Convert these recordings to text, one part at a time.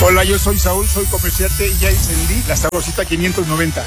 Hola, yo soy Saúl, soy comerciante y ya encendí la sabrosita 590.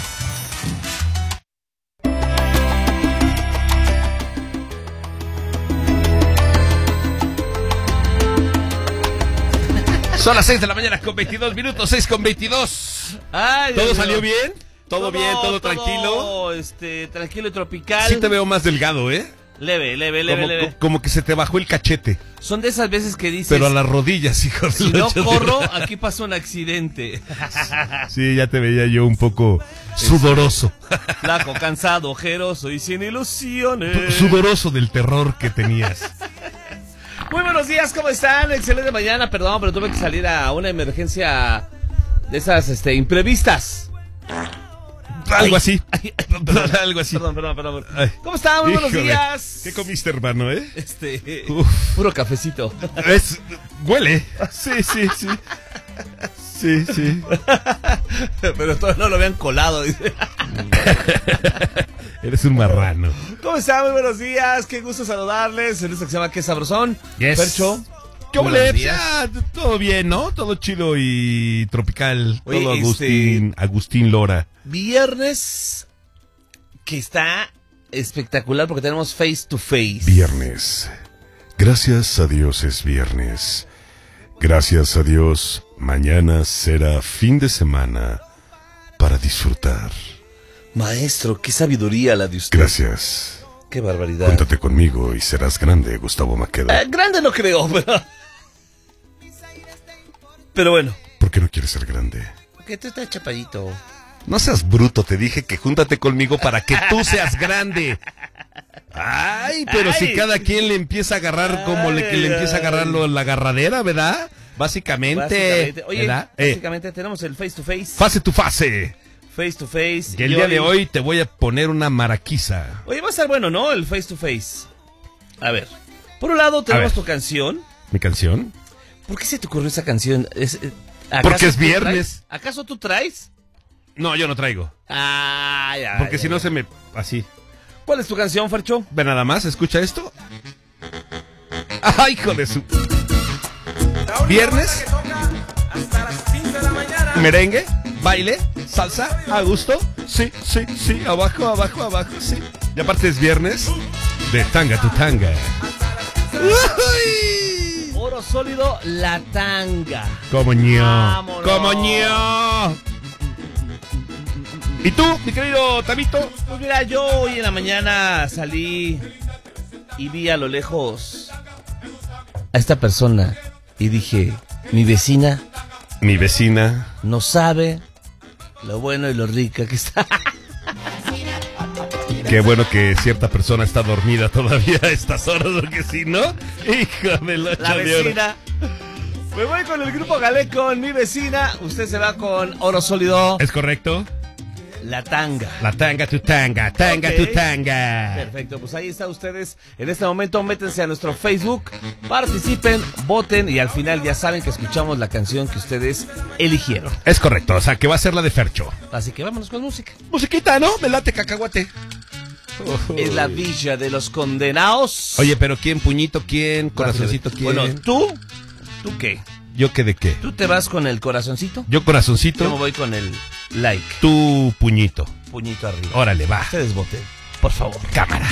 Son las 6 de la mañana con 22 minutos, 6 con 22. Ay, ¿Todo Dios salió mío. bien? ¿Todo bien? ¿Todo tranquilo? Tranquilo y tropical. Sí te veo más delgado, ¿eh? Leve. Como que se te bajó el cachete. Son de esas veces que dices... Pero a las rodillas, hijo de si la no chingada. corro, aquí pasó un accidente. Sí, ya te veía yo un poco sudoroso. Flaco, cansado, ojeroso y sin ilusiones. Sudoroso del terror que tenías. Muy buenos días, ¿cómo están? Excelente mañana, perdón, pero tuve que salir a una emergencia de esas imprevistas. Algo así. Algo así. Perdón. Ay. ¿Cómo están? Muy buenos Híjole. días. ¿Qué comiste, hermano, eh? Uf. Puro cafecito. Huele. Sí. Sí. Pero todavía no lo habían colado, dice. Eres un marrano. ¿Cómo están? Muy buenos días. Qué gusto saludarles. En esto que se llama Qué Sabrosón. Yes. Fercho. ¿Qué Buenos huele? días. Todo bien, ¿no? Todo chido y tropical. Oye, todo Agustín Lora. Viernes que está espectacular porque tenemos face to face. Viernes. Gracias a Dios es viernes. Gracias a Dios, mañana será fin de semana para disfrutar. Maestro, qué sabiduría la de usted. Gracias. Qué barbaridad. Cuéntate conmigo y serás grande, Gustavo Maqueda. Grande no creo, pero bueno. ¿Por qué no quieres ser grande? Porque tú estás chapadito. No seas bruto, te dije que júntate conmigo para que tú seas grande. Ay, pero si cada quien le empieza a agarrar como que le empieza a agarrar la agarradera, ¿verdad? Básicamente. Oye, ¿verdad? básicamente tenemos el face to face. Fase tu fase. Face to face. Y el día de hoy te voy a poner una maraquiza. Oye, va a estar bueno, ¿no? El face to face. A ver. Por un lado tenemos tu canción. ¿Mi canción? ¿Por qué se te ocurrió esa canción? Porque es tú viernes. traes? ¿Acaso tú traes? No, yo no traigo. Porque si no se me... Así. ¿Cuál es tu canción, Fercho? Ve nada más, escucha esto. ¡Ay, hijo de su... Viernes. Merengue, baile, salsa, a gusto. Sí, abajo, sí. Y aparte es viernes de Tanga tu Tanga. ¡Uy! Oro sólido, La Tanga. ¡Como ño! ¡Vámonos! ¡Como ño! ¿Y tú, mi querido Tabito? Pues mira, yo hoy en la mañana salí y vi a lo lejos a esta persona y dije, mi vecina No sabe lo bueno y lo rica que está. Qué bueno que cierta persona está dormida todavía a estas horas, porque si no, hijo de la vecina. Me voy con el grupo Galé con Mi Vecina. Usted se va con Oro Sólido. ¿Es correcto? La Tanga. La Tanga tu Tanga, Tanga tu Tanga. Perfecto, pues ahí está ustedes. En este momento métanse a nuestro Facebook, participen, voten y al final ya saben que escuchamos la canción que ustedes eligieron. Es correcto, o sea que va a ser la de Fercho. Así que vámonos con música. Musiquita, ¿no? Me late cacahuate. Es la Villa de los Condenados. Oye, pero ¿quién? ¿Puñito? ¿Quién? ¿Corazoncito? ¿Quién? Bueno, ¿tú qué? ¿Yo qué de qué? ¿Tú te vas con el corazoncito? Yo corazoncito. Yo me voy con el like. Tú puñito. Puñito arriba. Órale, va. Ustedes voten, por favor. Cámara.